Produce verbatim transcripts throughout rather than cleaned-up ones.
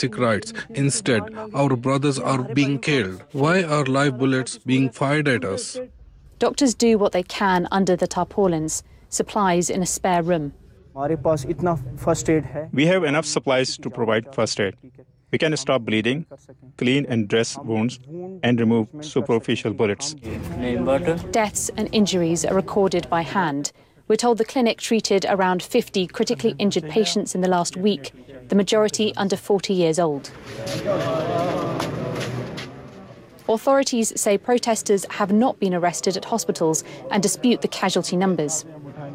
basic rights. Instead, our brothers are being killed. Why are live bullets being fired at us? Doctors do what they can under the tarpaulins, supplies in a spare room. We have enough supplies to provide first aid. We can stop bleeding, clean and dress wounds, and remove superficial bullets. Deaths and injuries are recorded by hand. We're told the clinic treated around fifty critically injured patients in the last week, the majority under forty years old. Authorities say protesters have not been arrested at hospitals and dispute the casualty numbers.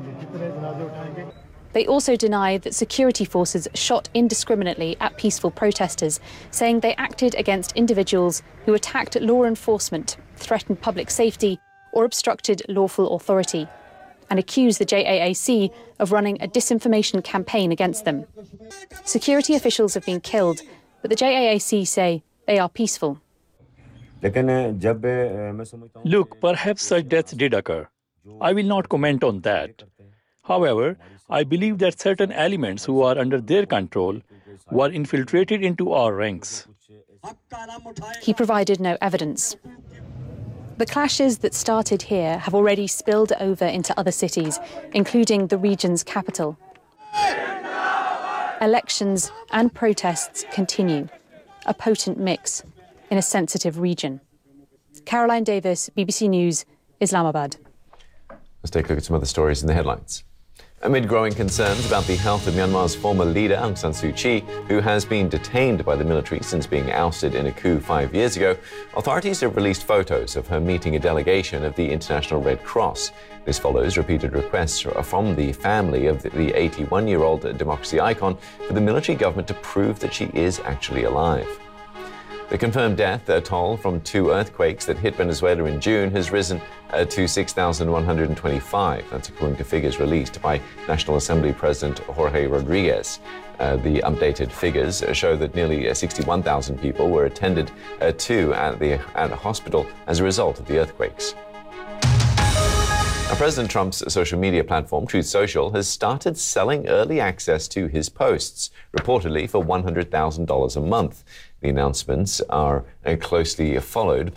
They also deny that security forces shot indiscriminately at peaceful protesters, saying they acted against individuals who attacked law enforcement, threatened public safety, or obstructed lawful authority, and accused the J A A C of running a disinformation campaign against them. Security officials have been killed, but the J A A C say they are peaceful. Look, perhaps such deaths did occur. I will not comment on that. However, I believe that certain elements who are under their control were infiltrated into our ranks. He provided no evidence. The clashes that started here have already spilled over into other cities, including the region's capital. Elections and protests continue, a potent mix in a sensitive region. Caroline Davis, B B C News, Islamabad. Let's take a look at some other stories in the headlines. Amid growing concerns about the health of Myanmar's former leader, Aung San Suu Kyi, who has been detained by the military since being ousted in a coup five years ago, authorities have released photos of her meeting a delegation of the International Red Cross. This follows repeated requests from the family of the eighty-one-year-old democracy icon for the military government to prove that she is actually alive. The confirmed death toll from two earthquakes that hit Venezuela in June has risen uh, to six thousand one hundred twenty-five. That's according to figures released by National Assembly President Jorge Rodriguez. Uh, the updated figures show that nearly sixty-one thousand people were attended uh, to at, the, at a hospital as a result of the earthquakes. Now, President Trump's social media platform, Truth Social, has started selling early access to his posts, reportedly for one hundred thousand dollars a month. The announcements are closely followed